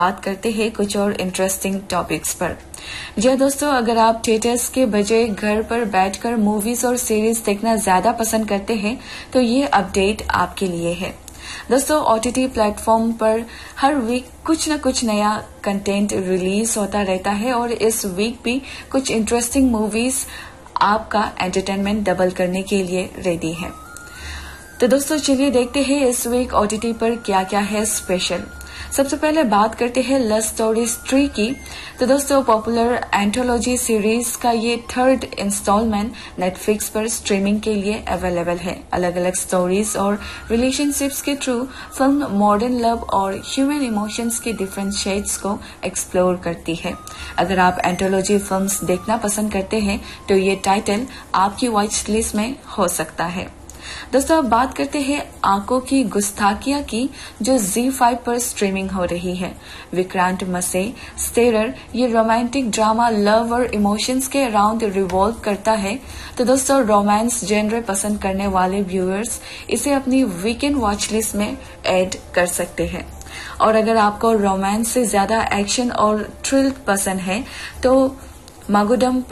बात करते हैं कुछ और इंटरेस्टिंग टॉपिक्स पर। जी हाँ दोस्तों, अगर आप थिएटर्स के बजाय घर पर बैठकर मूवीज और सीरीज देखना ज्यादा पसंद करते हैं तो ये अपडेट आपके लिए है। दोस्तों, ओटीटी प्लेटफॉर्म पर हर वीक कुछ न कुछ नया कंटेंट रिलीज होता रहता है और इस वीक भी कुछ इंटरेस्टिंग मूवीज आपका एंटरटेनमेंट डबल करने के लिए रेडी है। तो दोस्तों चलिए देखते हैं इस वीक ओटीटी पर क्या क्या है स्पेशल। सबसे पहले बात करते हैं लव स्टोरीज 3 की। तो दोस्तों, पॉपुलर एंथोलॉजी सीरीज का ये थर्ड इंस्टॉलमेंट नेटफ्लिक्स पर स्ट्रीमिंग के लिए अवेलेबल है। अलग अलग स्टोरीज और रिलेशनशिप्स के थ्रू फिल्म मॉडर्न लव और ह्यूमन इमोशंस के डिफरेंट शेड्स को एक्सप्लोर करती है। अगर आप एंथोलॉजी फिल्म्स देखना पसंद करते हैं तो ये टाइटल आपकी वॉच लिस्ट में हो सकता है। दोस्तों, अब बात करते हैं आंखों की गुस्ताखियां की, जो ZEE5 पर स्ट्रीमिंग हो रही है। विक्रांत मसे स्टेरर ये रोमांटिक ड्रामा लव और इमोशंस के अराउंड रिवॉल्व करता है। तो दोस्तों, रोमांस जेनर पसंद करने वाले व्यूअर्स इसे अपनी वीकेंड वॉच लिस्ट में ऐड कर सकते हैं। और अगर आपको रोमांस से ज्यादा एक्शन और थ्रिल पसंद है तो मागुडम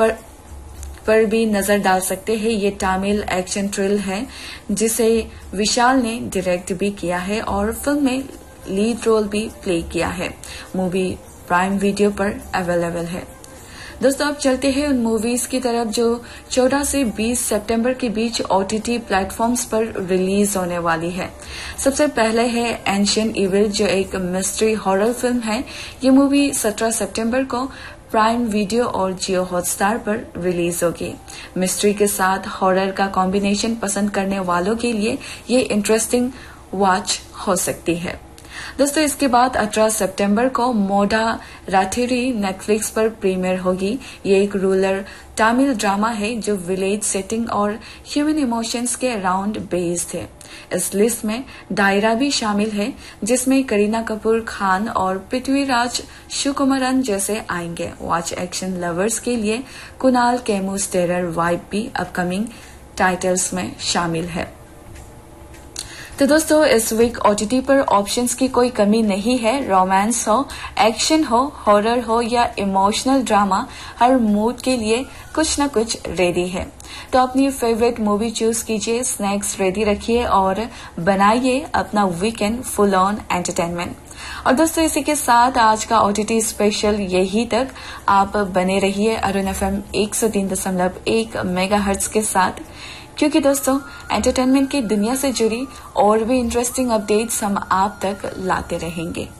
पर भी नजर डाल सकते हैं। ये तमिल एक्शन थ्रिल है जिसे विशाल ने डायरेक्ट भी किया है और फिल्म में लीड रोल भी प्ले किया है। मूवी प्राइम वीडियो पर अवेलेबल है। दोस्तों, अब चलते हैं उन मूवीज की तरफ जो 14 से 20 सितंबर के बीच ओटीटी प्लेटफॉर्म्स पर रिलीज होने वाली है। सबसे पहले है एंशिएंट इविल, जो एक मिस्ट्री हॉरर फिल्म है। ये मूवी 17 सितंबर को प्राइम वीडियो और जियो हॉटस्टार पर रिलीज होगी। मिस्ट्री के साथ हॉरर का कॉम्बिनेशन पसंद करने वालों के लिए ये इंटरेस्टिंग वॉच हो सकती है। दोस्तों, इसके बाद 18 सितंबर को मोडा राठेरी नेटफ्लिक्स पर प्रीमियर होगी। ये एक रूरल तमिल ड्रामा है जो विलेज सेटिंग और ह्यूमन इमोशंस के अराउंड बेस्ड है। इस लिस्ट में दायरा भी शामिल है, जिसमें करीना कपूर खान और पृथ्वीराज सुकुमारन जैसे आएंगे। वॉच एक्शन लवर्स के लिए कुणाल खेमू टेरर वाइब भी अपकमिंग टाइटल्स में शामिल है। तो दोस्तों, इस वीक ओटीटी पर ऑप्शंस की कोई कमी नहीं है। रोमांस हो, एक्शन हो, हॉरर हो या इमोशनल ड्रामा, हर मूड के लिए कुछ न कुछ रेडी है। तो अपनी फेवरेट मूवी चूज कीजिए, स्नैक्स रेडी रखिए और बनाइए अपना वीकेंड फुल ऑन एंटरटेनमेंट। और दोस्तों, इसी के साथ आज का ओटीटी स्पेशल यही तक। आप बने रहिए अरुण FM 103.1 मेगाहर्ट्ज के साथ, क्योंकि दोस्तों एंटरटेनमेंट की दुनिया से जुड़ी और भी इंटरेस्टिंग अपडेट्स हम आप तक लाते रहेंगे।